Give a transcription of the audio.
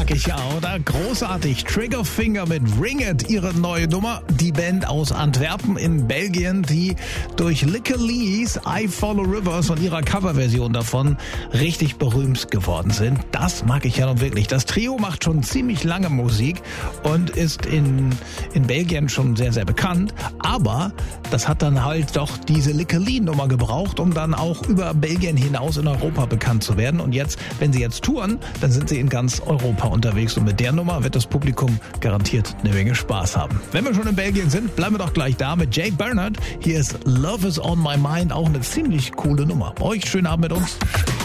mag ich ja, oder? Großartig. Triggerfinger mit Ring It, ihre neue Nummer. Die Band aus Antwerpen in Belgien, die durch Licker Lees I Follow Rivers und ihrer Coverversion davon richtig berühmt geworden sind. Das mag ich ja nun wirklich. Das Trio macht schon ziemlich lange Musik und ist in Belgien schon sehr, sehr bekannt. Aber das hat dann halt doch diese Licker Lee Nummer gebraucht, um dann auch über Belgien hinaus in Europa bekannt zu werden. Und jetzt, wenn sie jetzt touren, dann sind sie in ganz Europa unterwegs. Und mit der Nummer wird das Publikum garantiert eine Menge Spaß haben. Wenn wir schon in Belgien sind, bleiben wir doch gleich da mit Jay Bernard. Hier ist Love is on my mind, auch eine ziemlich coole Nummer. Euch schönen Abend mit uns.